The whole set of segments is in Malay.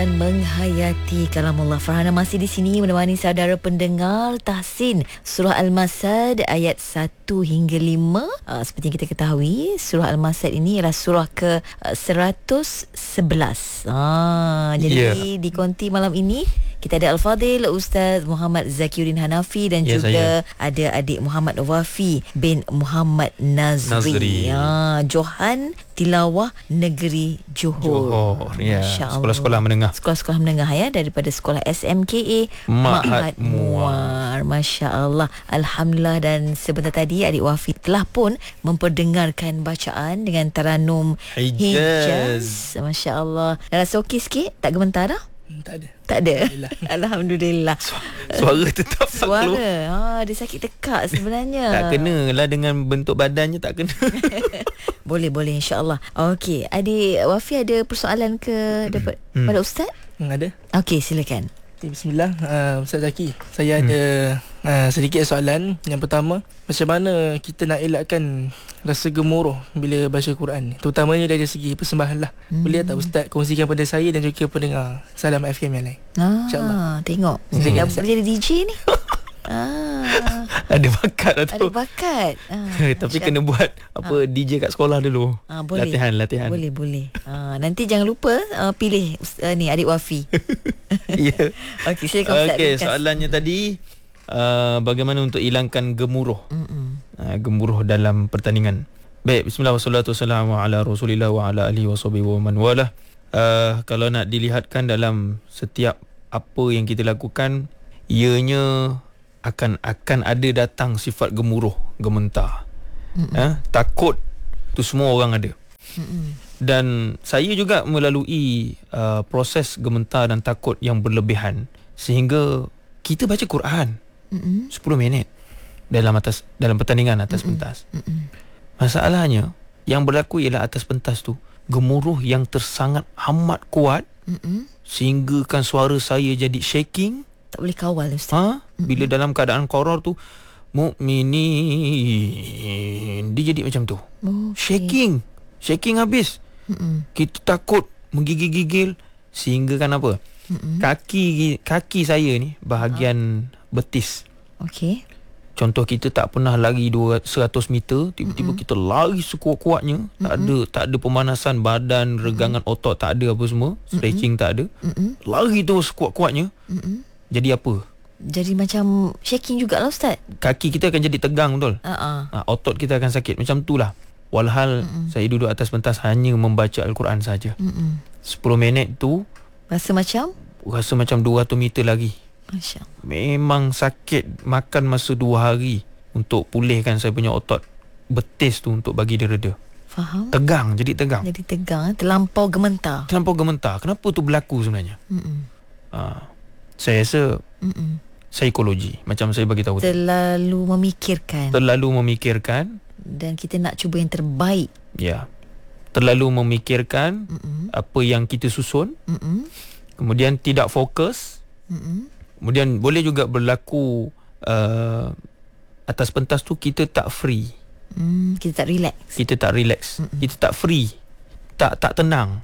Dan menghayati kalamullah. Farhana masih di sini menemani saudara pendengar tahsin surah Al-Masad ayat 1 hingga 5. Seperti yang kita ketahui, surah Al-Masad ini ialah surah ke 111. Jadi di konti malam ini kita ada Al-Fadil Ustaz Muhammad Zakiuddin Hanafi dan juga ada adik Muhammad Wafi bin Muhammad Nazri. Johan Tilawah Negeri Johor. Sekolah-sekolah menengah. Sekolah-sekolah menengah daripada sekolah SMKA Ma'had Muar. Masya-Allah. Alhamdulillah. Dan sebentar tadi adik Wafi telah pun memperdengarkan bacaan dengan taranum Hijaz. Masya-Allah. Rasa okey sikit? Tak gementar dah? Tak ada. Alhamdulillah. Suara tetap tak keluar. Suara dia sakit tekak sebenarnya. Tak kena lah dengan bentuk badannya, tak kena. Boleh insya-Allah. Okey, adik Wafi ada persoalan ke dapat pada ustaz? Ada. Okey, silakan. Bismillah. Ustaz Zaki, saya ada sedikit soalan. Yang pertama, macam mana kita nak elakkan rasa gemuruh bila baca Quran, terutamanya dari segi persembahan lah. Boleh tak Ustaz kongsikan pada saya dan juga pendengar Salam FM yang lain? InsyaAllah. Tengok dah jadi DJ ni. Ada bakat lah tu. Ada bakat. Tapi kena buat DJ kat sekolah dulu. Boleh. Latihan. Boleh. Nanti jangan lupa pilih ni adik Wafi. Ya. Okey, silakan Ustaz. Okey, soalannya tadi bagaimana untuk hilangkan gemuruh. Gemuruh dalam pertandingan. Baik, bismillah wassalatu wassalamu ala Rasulillah wa ala alihi washabihi wa man walah. Kalau nak dilihatkan dalam setiap apa yang kita lakukan, ianya akan ada datang sifat gemuruh, gementar. Takut tu semua orang ada. Dan saya juga melalui proses gementar dan takut yang berlebihan, sehingga kita baca Quran 10 minit dalam pertandingan atas pentas. Masalahnya yang berlaku ialah atas pentas tu gemuruh yang tersangat amat kuat, sehinggakan suara saya jadi shaking. Tak boleh kawal Ustaz. Bila dalam keadaan qaror tu, mukminin, dia jadi macam tu. Shaking habis. Kita takut, menggigil-gigil, sehingga kan apa? Kaki saya ni bahagian betis. Okey. Contoh, kita tak pernah lari 100 meter, tiba-tiba kita lari sekuat-kuatnya, tak ada pemanasan badan, regangan otot tak ada, apa semua, stretching tak ada. Lari tu sekuat-kuatnya. Jadi apa? Jadi macam shaking jugalah Ustaz. Kaki kita akan jadi tegang, betul? Otot kita akan sakit. Macam itulah. Walhal saya duduk atas pentas hanya membaca Al-Quran saja. 10 minit tu Rasa macam 200 meter lagi. Masya-Allah. Memang sakit. Makan masa 2 hari untuk pulihkan saya punya otot betis tu, untuk bagi dia reda. Faham. Jadi tegang. Terlampau gementar. Kenapa tu berlaku sebenarnya? Saya rasa psikologi, macam saya bagi tahu, terlalu memikirkan dan kita nak cuba yang terbaik. Ya. Terlalu memikirkan apa yang kita susun. Kemudian tidak fokus. Kemudian boleh juga berlaku atas pentas tu kita tak free. Kita tak relax. Kita tak free. Tak tenang.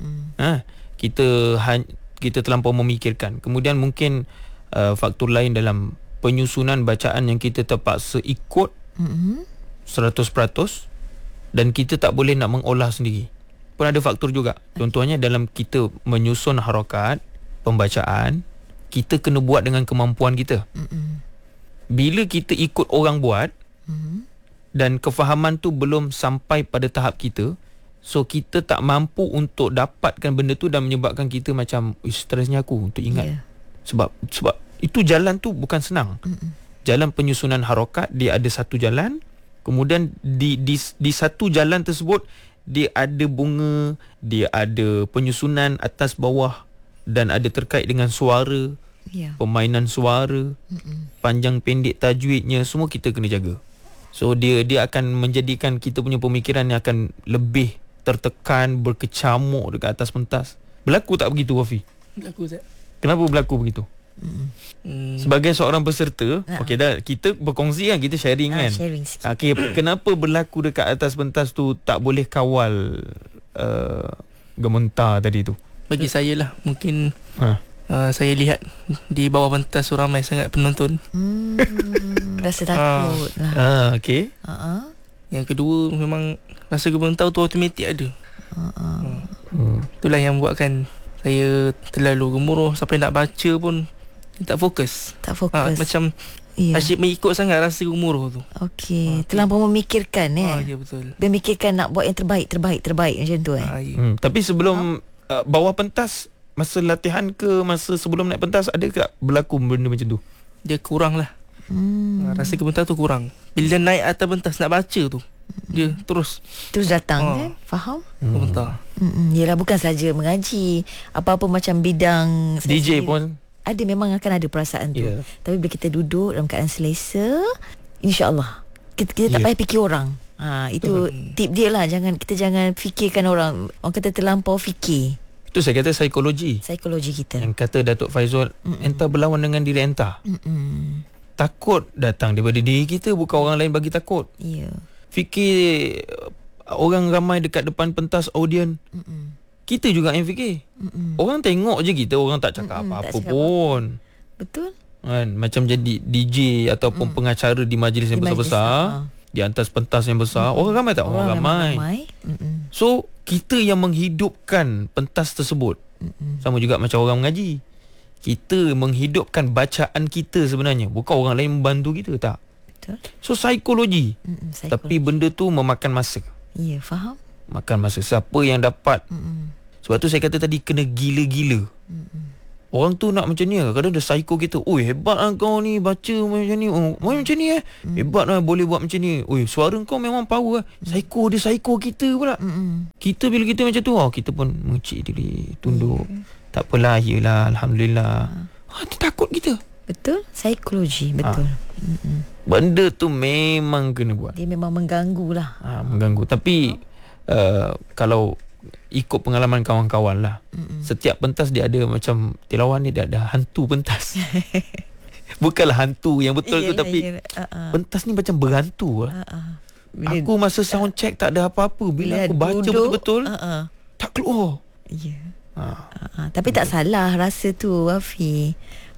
Kita terlampau memikirkan. Kemudian mungkin faktor lain dalam penyusunan bacaan yang kita terpaksa ikut 100%, dan kita tak boleh nak mengolah sendiri. Pun ada faktor juga. Contohnya dalam kita menyusun harakat pembacaan, kita kena buat dengan kemampuan kita. Bila kita ikut orang buat dan kefahaman tu belum sampai pada tahap kita, so kita tak mampu untuk dapatkan benda tu, dan menyebabkan kita macam stresnya aku untuk ingat. Sebab itu jalan tu bukan senang. Jalan penyusunan harakat, dia ada satu jalan. Kemudian di satu jalan tersebut, dia ada bunga, dia ada penyusunan atas bawah, dan ada terkait dengan suara, permainan suara, panjang pendek tajwidnya, semua kita kena jaga. So dia akan menjadikan kita punya pemikiran yang akan lebih tertekan, berkecamuk dekat atas pentas. Berlaku tak begitu, Wafi? Berlaku, Ustaz. Kenapa berlaku begitu? Sebagai seorang peserta, okey dah, kita berkongsi kan, kita sharing kan. Okey, kenapa berlaku dekat atas pentas tu tak boleh kawal gementar tadi tu? bagi saya lah. Mungkin Ha. saya lihat di bawah pentas tu ramai sangat penonton. Rasa takut lah. Okey. Yang kedua, memang rasa gementar tu automatik ada. Itulah yang buatkan saya terlalu gemuruh. Sampai nak baca pun tak fokus. Tak fokus. Macam asyik mengikut sangat rasa gemuruh tu. Okey, terlampau memikirkan Ya betul. Memikirkan nak buat yang terbaik macam tu Ya. Tapi sebelum bawah pentas, masa latihan ke masa sebelum naik pentas, ada tak berlaku benda macam tu? Dia kurang lah. Rasa gementar tu kurang. Bila dia naik atas pentas nak baca tu, dia terus datang kan? Faham? gementar. Yelah, bukan saja mengaji, apa-apa macam bidang DJ sendiri, pun ada, memang akan ada perasaan tu. Yeah. Tapi bila kita duduk dalam keadaan selesa, insya-Allah kita tak payah fikir orang. Itu tip dia lah. Kita jangan fikirkan orang. Orang kata terlampau fikir. itu saya kata psikologi Kita. yang kata Datuk Faizul, entah berlawan dengan diri entah. Takut datang daripada diri kita, bukan orang lain bagi takut. Ya. Fikir orang ramai dekat depan pentas audien, kita juga yang fikir. Orang tengok je kita, orang tak cakap apa-apa tak cakap pun. Betul? Kan, macam jadi DJ ataupun pengacara di majlis yang Di majlis, besar-besar, di atas pentas yang besar, orang ramai tak? Orang ramai. So kita yang menghidupkan pentas tersebut. Sama juga macam orang mengaji, kita menghidupkan bacaan kita sebenarnya, bukan orang lain membantu kita, tak. Betul. So psikologi. Tapi benda tu memakan masa. Ya, faham. Makan masa. Siapa yang dapat. Sebab tu saya kata tadi, kena gila-gila. Orang tu nak macam ni, kadang ada psycho kita. Oi, hebat lah kau ni, baca macam ni. Oh, macam ni hebat lah, boleh buat macam ni. Oi, suara kau memang power lah. Psycho, dia psycho kita pula. Kita bila kita macam tu, kita pun mengecik diri, tunduk. Tak apalah, yelah, Alhamdulillah. Dia takut kita. Betul, psikologi. Betul. Benda tu memang kena buat. Dia memang mengganggu lah. Mengganggu. Tapi kalau ikut pengalaman kawan-kawan lah, setiap pentas dia ada macam Tilawah ni, dia ada hantu pentas. Bukanlah hantu yang betul tu, tapi pentas ni macam berhantu lah. Aku masa sound check tak ada apa-apa. Bila aku baca duduk, betul-betul, tak keluar. Ya. Tapi tak salah rasa tu, Wafi.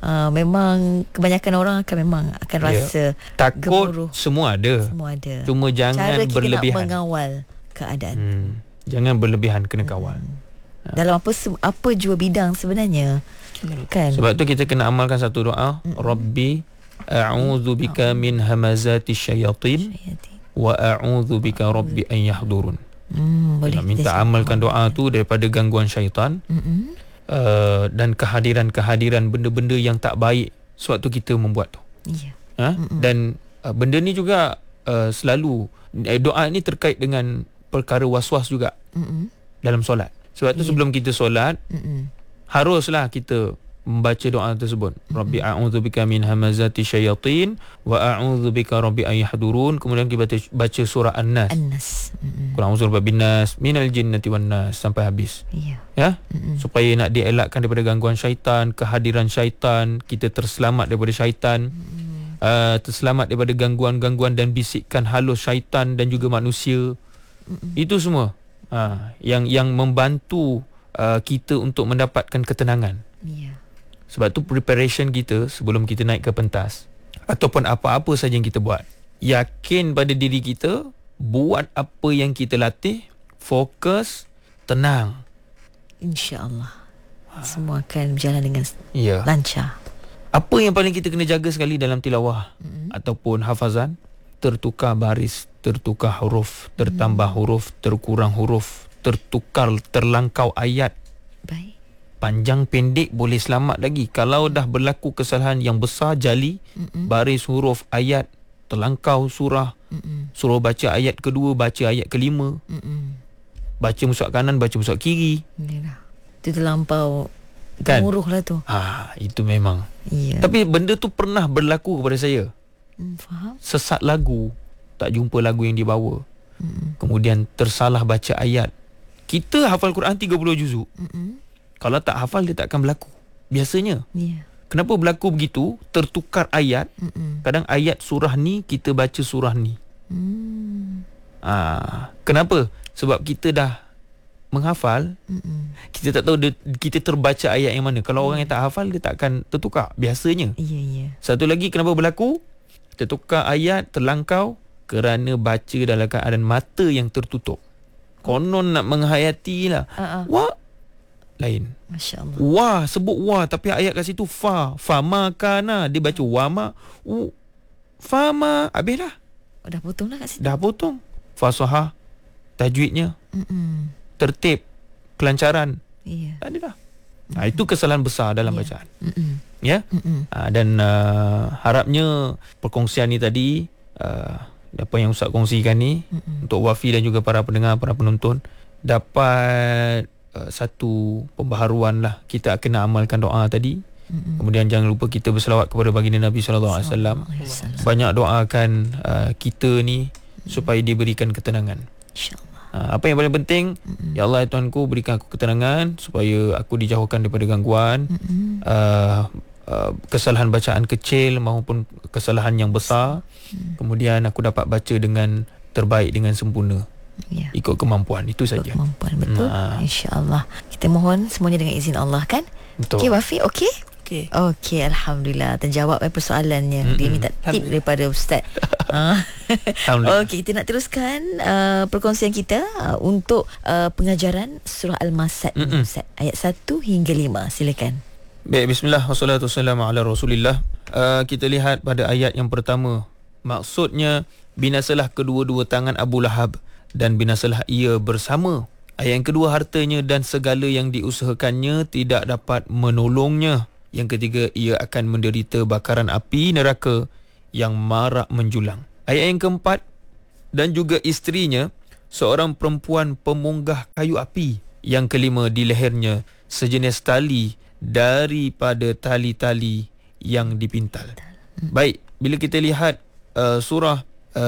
Memang kebanyakan orang akan rasa takut gemuruh. Semua ada. Cuma jangan cara kita berlebihan. nak mengawal keadaan. Jangan berlebihan, kena kawal. Dalam apa jua bidang sebenarnya. Kan? Sebab tu kita kena amalkan satu doa. Rabbi a'udzu bika min hamazati syayatin wa a'udzu bika rabbi an yahdurun. Boleh minta amalkan doa tu daripada gangguan syaitan. Dan kehadiran benda-benda yang tak baik sewaktu kita membuat tu. Dan benda ni juga selalu doa ni terkait dengan perkara was-was juga dalam solat. Sebab tu sebelum kita solat, haruslah kita membaca doa tersebut. Rabbi a'udzubika min hamazati syayatin wa a'udzubika rabbi an yahdurun. Kemudian kita baca surah An-Nas. Qul a'udzu birabbin nas minal jinnati wan nas sampai habis. Ya. Supaya nak dielakkan daripada gangguan syaitan, kehadiran syaitan, kita terselamat daripada syaitan. Terselamat daripada gangguan-gangguan dan bisikan halus syaitan dan juga manusia. Itu semua yang membantu kita untuk mendapatkan ketenangan. Sebab tu preparation kita sebelum kita naik ke pentas, ataupun apa-apa saja yang kita buat, yakin pada diri kita, buat apa yang kita latih, fokus, tenang, InsyaAllah semua akan berjalan dengan lancar. Apa yang paling kita kena jaga sekali dalam tilawah ataupun hafazan, tertukar baris, tertukar huruf, tertambah huruf, terkurang huruf, terlangkau ayat. Baik. Panjang pendek boleh selamat lagi. Kalau dah berlaku kesalahan yang besar, jali, baris huruf ayat, terlangkau surah, suruh baca ayat kedua, baca ayat kelima, baca musuh kanan, baca musuh kiri. Itu terlampau gemuruh lah tu. Itu memang. Tapi benda tu pernah berlaku kepada saya. Faham? Sesat lagu, tak jumpa lagu yang dibawa. Kemudian tersalah baca ayat. Kita hafal Quran 30 juzuk. Kalau tak hafal, dia tak akan berlaku biasanya. Kenapa berlaku begitu? Tertukar ayat. Kadang ayat surah ni kita baca surah ni. Kenapa? Sebab kita dah menghafal, kita tak tahu kita terbaca ayat yang mana. Kalau orang yang tak hafal, dia tak akan tertukar biasanya. Satu lagi kenapa berlaku, tertukar ayat, terlangkau kerana baca dalam keadaan mata yang tertutup. Konon nak menghayati lah. Wah, lain. Masya Allah. Wah, sebut wah, tapi ayat kat situ fama kana, dia baca wama, fama, habis dah. Dah potong lah kat situ. Dah potong. Fasahah, tajwidnya, tertib, kelancaran. Tak ada dah. Itu kesalahan besar dalam bacaan. Ya. Dan harapnya perkongsian ni tadi, apa yang Ustaz kongsikan ni, untuk Wafi dan juga para pendengar, para penonton, dapat satu pembaharuan lah. Kita kena amalkan doa tadi. Kemudian jangan lupa kita berselawat kepada baginda Nabi SAW. Banyak doakan kita ni supaya diberikan ketenangan. Apa yang paling penting, ya Allah ya Tuhanku, berikan aku ketenangan supaya aku dijauhkan daripada gangguan, kesalahan bacaan kecil maupun kesalahan yang besar. Kemudian aku dapat baca dengan terbaik, dengan sempurna, ikut kemampuan. Itu saja. Kemampuan, betul. InsyaAllah. Kita mohon semuanya dengan izin Allah, kan? Betul. Okey Wafi, okey? Okey, Alhamdulillah, terjawab persoalannya. Dia minta tip daripada Ustaz. Okey, kita nak teruskan perkongsian kita untuk pengajaran surah Al-Masad ni, Ustaz. Ayat 1 hingga 5. Silakan. Baik, bismillah, wassalatu wassalamu ala rasulillah. Kita lihat pada ayat yang pertama. Maksudnya, binasalah kedua-dua tangan Abu Lahab dan binasalah ia bersama. Ayat yang kedua, hartanya dan segala yang diusahakannya tidak dapat menolongnya. Yang ketiga, ia akan menderita bakaran api neraka yang marak menjulang. Ayat yang keempat, dan juga isterinya seorang perempuan pemunggah kayu api. Yang kelima, di lehernya sejenis tali daripada tali-tali yang dipintal. Baik, bila kita lihat surah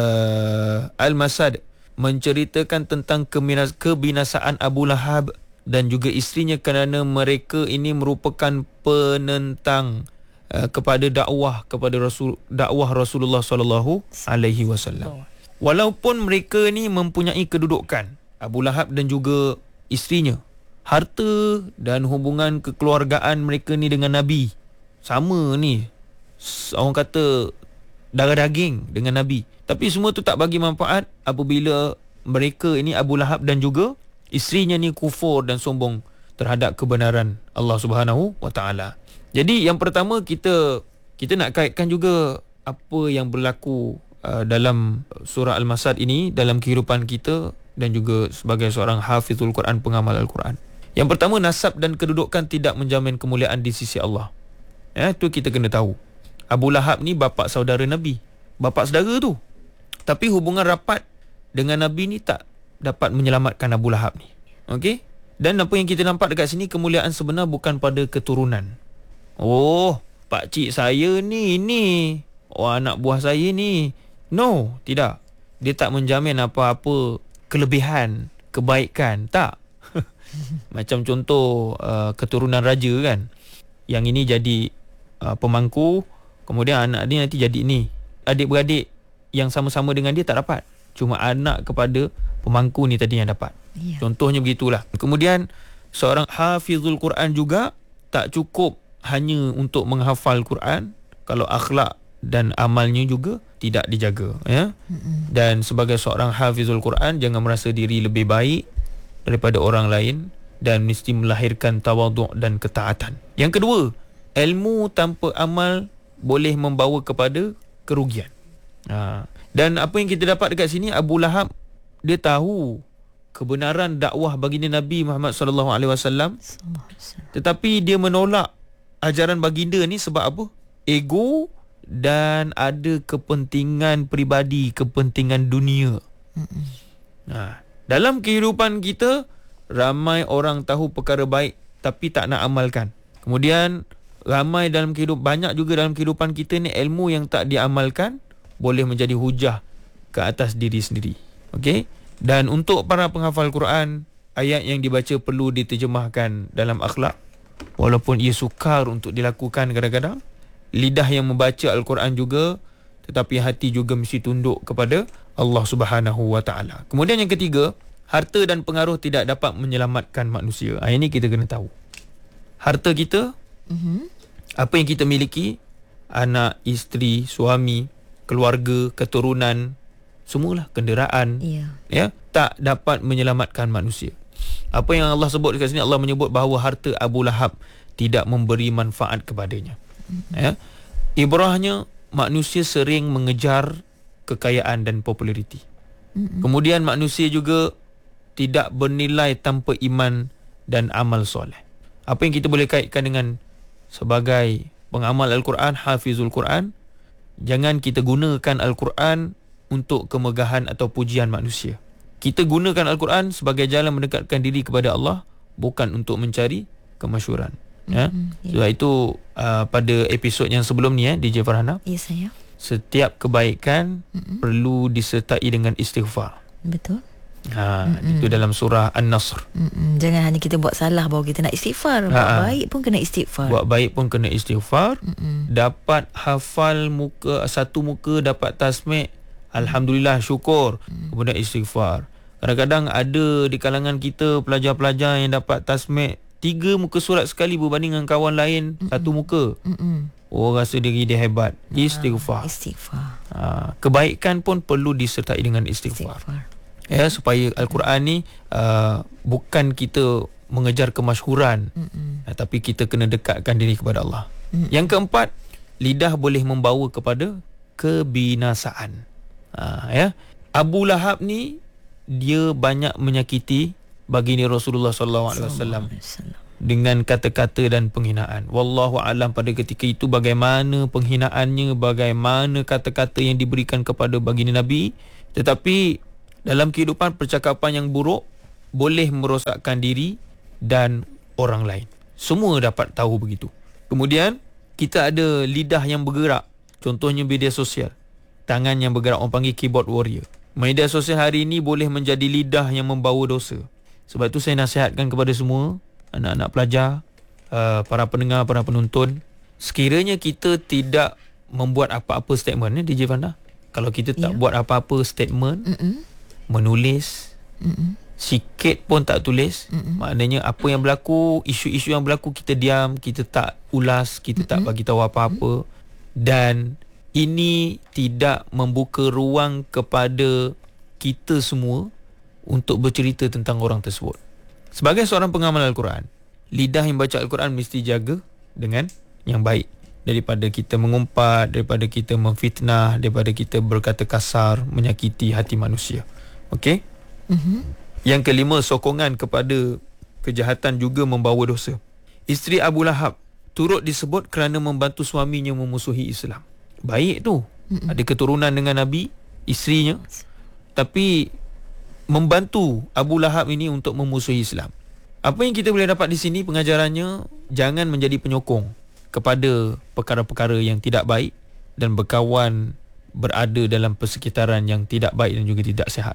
Al-Masad menceritakan tentang kebinasaan Abu Lahab dan juga isterinya, kerana mereka ini merupakan penentang kepada dakwah Rasulullah sallallahu alaihi wasallam. Walaupun mereka ni mempunyai kedudukan, Abu Lahab dan juga isterinya, harta dan hubungan kekeluargaan mereka ni dengan Nabi sama ni, orang kata darah daging dengan Nabi. Tapi semua tu tak bagi manfaat apabila mereka ini, Abu Lahab dan juga isterinya ni, kufur dan sombong terhadap kebenaran Allah Subhanahu wa taala. Jadi yang pertama, kita nak kaitkan juga apa yang berlaku dalam surah Al-Masad ini dalam kehidupan kita dan juga sebagai seorang hafizul Quran, pengamal Al-Quran. Yang pertama, nasab dan kedudukan tidak menjamin kemuliaan di sisi Allah. Itu kita kena tahu. Abu Lahab ni bapa saudara Nabi, bapa saudara tu. Tapi hubungan rapat dengan Nabi ni tak dapat menyelamatkan Abu Lahab ni. Okey? Dan apa yang kita nampak dekat sini, kemuliaan sebenar bukan pada keturunan. Oh, pakcik saya ni, anak buah saya ni. No, tidak. Dia tak menjamin apa-apa kelebihan, kebaikan. Tak. Macam contoh keturunan raja kan. Yang ini jadi pemangku, kemudian anak dia nanti jadi ni. Adik-beradik yang sama-sama dengan dia tak dapat. Cuma anak kepada pemangku ni tadi yang dapat. Contohnya begitulah. Kemudian seorang hafizul Quran juga tak cukup hanya untuk menghafal Quran, kalau akhlak dan amalnya juga tidak dijaga, ya. Dan sebagai seorang hafizul Quran, jangan merasa diri lebih baik daripada orang lain dan mesti melahirkan tawaduk dan ketaatan. Yang kedua, ilmu tanpa amal boleh membawa kepada kerugian. Dan apa yang kita dapat dekat sini, Abu Lahab dia tahu kebenaran dakwah baginda Nabi Muhammad sallallahu alaihi wasallam, tetapi dia menolak ajaran baginda ni sebab apa? Ego dan ada kepentingan peribadi, kepentingan dunia. Dalam kehidupan kita, ramai orang tahu perkara baik tapi tak nak amalkan. Kemudian ramai banyak juga dalam kehidupan kita ni, ilmu yang tak diamalkan boleh menjadi hujah ke atas diri sendiri. Okey? Dan untuk para penghafal Quran, ayat yang dibaca perlu diterjemahkan dalam akhlak. Walaupun ia sukar untuk dilakukan kadang-kadang, lidah yang membaca Al-Quran juga, tetapi hati juga mesti tunduk kepada Allah Subhanahu wa taala. Kemudian yang ketiga, harta dan pengaruh tidak dapat menyelamatkan manusia. Ini kita kena tahu. Harta kita, apa yang kita miliki, anak, isteri, suami, keluarga, keturunan, semualah, kenderaan, ya, tak dapat menyelamatkan manusia. Apa yang Allah sebut dekat sini, Allah menyebut bahawa harta Abu Lahab tidak memberi manfaat kepadanya. Ya. Ibrahnya, manusia sering mengejar kekayaan dan populariti. Kemudian manusia juga tidak bernilai tanpa iman dan amal soleh. Apa yang kita boleh kaitkan dengan sebagai pengamal Al-Quran, hafizul Quran, jangan kita gunakan Al-Quran untuk kemegahan atau pujian manusia. Kita gunakan Al-Quran sebagai jalan mendekatkan diri kepada Allah, bukan untuk mencari kemasyhuran. Ya. Sebab itu pada episod yang sebelum ni, DJ Farhana, saya. Setiap kebaikan perlu disertai dengan istighfar. Betul. Itu dalam surah An-Nasr. Jangan hanya kita buat salah baru kita nak istighfar. Buat baik pun kena istighfar. Buat baik pun kena istighfar. Dapat hafal satu muka, dapat tasmik, alhamdulillah, syukur. Kemudian istighfar. Kadang-kadang ada di kalangan kita pelajar-pelajar yang dapat tasmik 3 muka surat sekali berbanding dengan kawan lain satu muka. Rasa diri dia hebat. Istighfar. Kebaikan pun perlu disertai dengan istighfar. Ya, supaya Al-Quran ni bukan kita mengejar kemasyhuran, tapi kita kena dekatkan diri kepada Allah. Yang keempat, lidah boleh membawa kepada kebinasaan. Ya, Abu Lahab ni dia banyak menyakiti baginda Rasulullah SAW dengan kata-kata dan penghinaan. Wallahu alam pada ketika itu bagaimana penghinaannya, bagaimana kata-kata yang diberikan kepada baginda Nabi. Tetapi dalam kehidupan, percakapan yang buruk boleh merosakkan diri dan orang lain. Semua dapat tahu begitu. Kemudian kita ada lidah yang bergerak. Contohnya media sosial. Tangan yang bergerak, orang panggil keyboard warrior. Media sosial hari ini boleh menjadi lidah yang membawa dosa. Sebab itu saya nasihatkan kepada semua anak-anak pelajar, para pendengar, para penonton, sekiranya kita tidak membuat apa-apa statement, DJ Fanda, kalau kita tak buat apa-apa statement, menulis, sikit pun tak tulis, maknanya apa yang berlaku, isu-isu yang berlaku, kita diam, kita tak ulas, kita tak bagi tahu apa-apa. Dan ini tidak membuka ruang kepada kita semua untuk bercerita tentang orang tersebut. Sebagai seorang pengamal Al-Quran, lidah yang baca Al-Quran mesti jaga dengan yang baik, daripada kita mengumpat, daripada kita memfitnah, daripada kita berkata kasar, menyakiti hati manusia. Okey? Yang kelima, sokongan kepada kejahatan juga membawa dosa. Isteri Abu Lahab turut disebut kerana membantu suaminya memusuhi Islam. Baik tu, ada keturunan dengan Nabi, isterinya, tapi membantu Abu Lahab ini untuk memusuhi Islam. Apa yang kita boleh dapat di sini pengajarannya, jangan menjadi penyokong kepada perkara-perkara yang tidak baik dan berkawan berada dalam persekitaran yang tidak baik dan juga tidak sihat.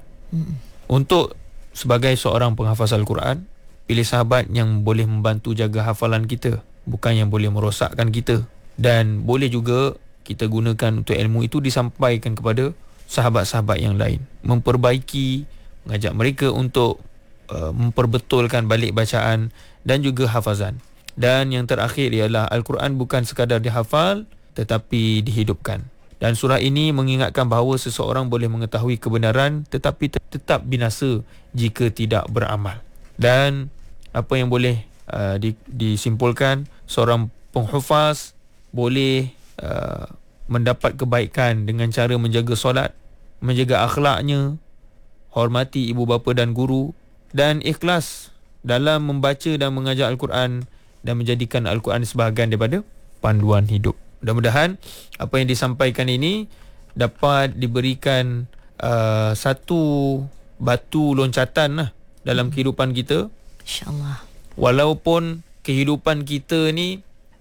Untuk sebagai seorang penghafaz Al-Quran, pilih sahabat yang boleh membantu jaga hafalan kita, bukan yang boleh merosakkan kita. Dan boleh juga kita gunakan untuk ilmu itu disampaikan kepada sahabat-sahabat yang lain, memperbaiki, mengajak mereka untuk memperbetulkan balik bacaan dan juga hafazan. Dan yang terakhir ialah Al-Quran bukan sekadar dihafal tetapi dihidupkan. Dan surah ini mengingatkan bahawa seseorang boleh mengetahui kebenaran tetapi tetap binasa jika tidak beramal. Dan apa yang boleh disimpulkan, seorang penghafaz boleh mendapat kebaikan dengan cara menjaga solat, menjaga akhlaknya, hormati ibu bapa dan guru, dan ikhlas dalam membaca dan mengajar Al-Quran dan menjadikan Al-Quran sebahagian daripada panduan hidup. Mudah-mudahan apa yang disampaikan ini dapat diberikan satu batu loncatan lah dalam kehidupan kita. InsyaAllah. Walaupun kehidupan kita ni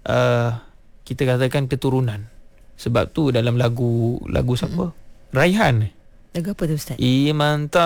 kita katakan keturunan. Sebab tu dalam lagu siapa? Raihan. Lagu apa tu Ustaz? Iman tak